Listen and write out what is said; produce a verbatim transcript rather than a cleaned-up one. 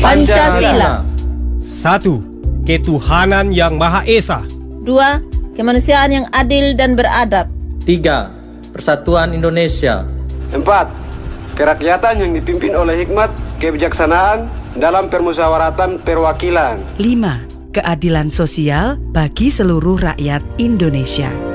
Pancasila. Satu, ketuhanan yang Maha Esa. Dua, kemanusiaan yang adil dan beradab. Tiga, persatuan Indonesia. Empat, kerakyatan yang dipimpin oleh hikmat kebijaksanaan dalam permusyawaratan perwakilan. Lima, keadilan sosial bagi seluruh rakyat Indonesia.